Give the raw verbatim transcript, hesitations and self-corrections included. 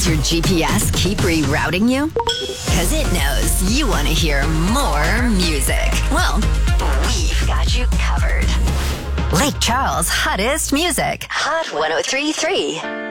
Does your G P S keep rerouting you? Because it knows you want to hear more music. Well, we've got you covered. Lake Charles' hottest music. Hot one oh three point three.